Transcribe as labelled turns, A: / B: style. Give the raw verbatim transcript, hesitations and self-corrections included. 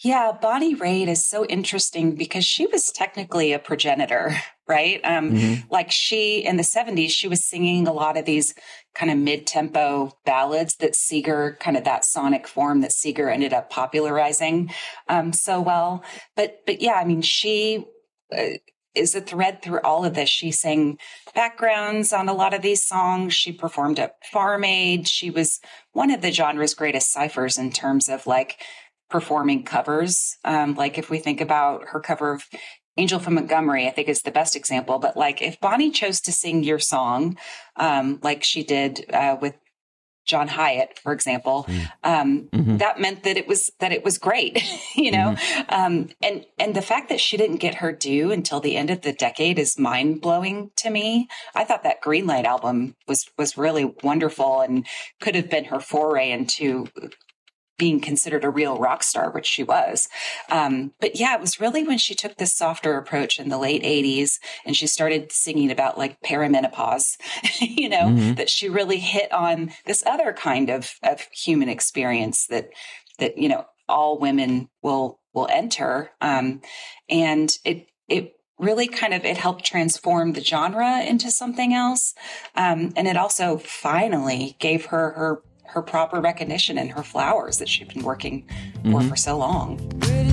A: Yeah, Bonnie Raitt is so interesting because she was technically a progenitor, right? Um,
B: Mm-hmm.
A: like she, in the seventies, she was singing a lot of these kind of mid-tempo ballads that Seeger, kind of that sonic form that Seeger ended up popularizing um, so well. But, but yeah, I mean, she uh, is a thread through all of this. She sang backgrounds on a lot of these songs. She performed at Farm Aid. She was one of the genre's greatest ciphers in terms of like performing covers. Um, like if we think about her cover of Angel from Montgomery, I think is the best example. But like if Bonnie chose to sing your song, um, like she did uh, with John Hyatt, for example, um,
B: Mm-hmm.
A: that meant that it was that it was great, you know.
B: Mm-hmm.
A: Um, and and the fact that she didn't get her due until the end of the decade is mind blowing to me. I thought that Greenlight album was was really wonderful and could have been her foray into being considered a real rock star, which she was. Um, but yeah, it was really when she took this softer approach in the late eighties and she started singing about like perimenopause, you know,
B: Mm-hmm.
A: that she really hit on this other kind of, of human experience that, that, you know, all women will, will enter. Um, and it, it, really kind of it helped transform the genre into something else. Um, and it also finally gave her her her proper recognition and her flowers that she'd been working for
B: Mm-hmm.
A: for so long.
C: Pretty